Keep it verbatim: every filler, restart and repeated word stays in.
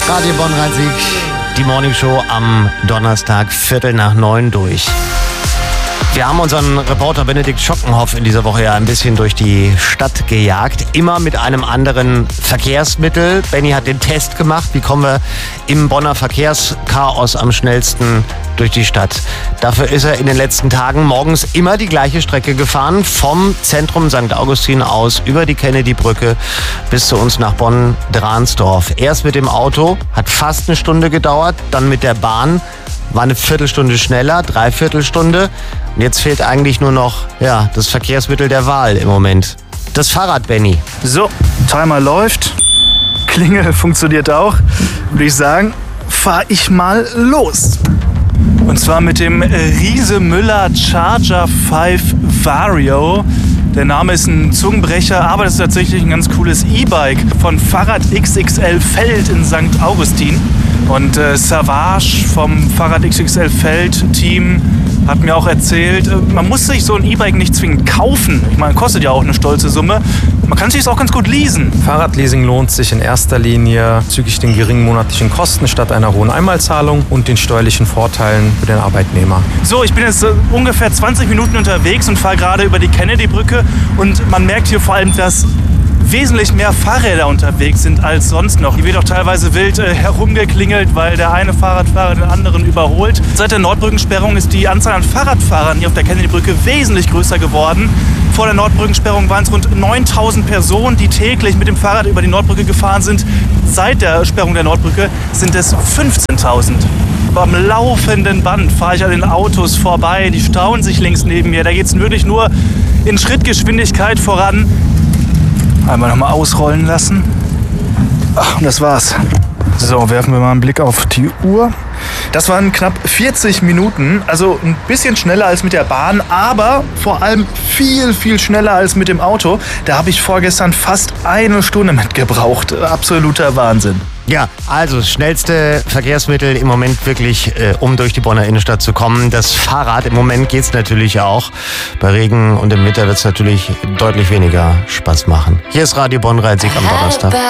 Radio Bonn-Rhein-Sieg, die Morningshow am Donnerstag, Viertel nach neun durch. Wir haben unseren Reporter Benedikt Schockenhoff in dieser Woche ja ein bisschen durch die Stadt gejagt. Immer mit einem anderen Verkehrsmittel. Benny hat den Test gemacht. Wie kommen wir im Bonner Verkehrschaos am schnellsten durch die Stadt? Dafür ist er in den letzten Tagen morgens immer die gleiche Strecke gefahren. Vom Zentrum Sankt Augustin aus über die Kennedy-Brücke bis zu uns nach Bonn-Dransdorf. Erst mit dem Auto, hat fast eine Stunde gedauert. Dann mit der Bahn. War eine Viertelstunde schneller, Dreiviertelstunde. Und jetzt fehlt eigentlich nur noch ja, das Verkehrsmittel der Wahl im Moment. Das Fahrrad, Benny. So, Timer läuft. Klingel funktioniert auch. Würde ich sagen, fahr ich mal los. Und zwar mit dem Riese Müller Charger fünf Vario. Der Name ist ein Zungenbrecher, aber das ist tatsächlich ein ganz cooles E-Bike von Fahrrad X X L Feld in Sankt Augustin. Und äh, Savage vom Fahrrad X X L Feld Team hat mir auch erzählt, äh, man muss sich so ein E-Bike nicht zwingend kaufen. Ich meine, kostet ja auch eine stolze Summe. Man kann sich es auch ganz gut leasen. Fahrradleasing lohnt sich in erster Linie bezüglich den geringen monatlichen Kosten statt einer hohen Einmalzahlung und den steuerlichen Vorteilen für den Arbeitnehmer. So, ich bin jetzt äh, ungefähr zwanzig Minuten unterwegs und fahre gerade über die Kennedy-Brücke. Und man merkt hier vor allem, dass wesentlich mehr Fahrräder unterwegs sind als sonst noch. Hier wird auch teilweise wild äh, herumgeklingelt, weil der eine Fahrradfahrer den anderen überholt. Seit der Nordbrückensperrung ist die Anzahl an Fahrradfahrern hier auf der Kennedy-Brücke wesentlich größer geworden. Vor der Nordbrückensperrung waren es rund neuntausend Personen, die täglich mit dem Fahrrad über die Nordbrücke gefahren sind. Seit der Sperrung der Nordbrücke sind es fünfzehntausend. Am laufenden Band fahre ich an den Autos vorbei, die stauen sich links neben mir. Da geht es wirklich nur in Schrittgeschwindigkeit voran. Einmal nochmal ausrollen lassen. Ach, und das war's. So, werfen wir mal einen Blick auf die Uhr. Das waren knapp vierzig Minuten, also ein bisschen schneller als mit der Bahn, aber vor allem viel, viel schneller als mit dem Auto. Da habe ich vorgestern fast eine Stunde mit gebraucht. Absoluter Wahnsinn. Ja, also das schnellste Verkehrsmittel im Moment wirklich, äh, um durch die Bonner Innenstadt zu kommen. Das Fahrrad, im Moment geht's natürlich auch. Bei Regen und im Winter wird's natürlich deutlich weniger Spaß machen. Hier ist Radio Bonn-Rhein-Sieg am Donnerstag.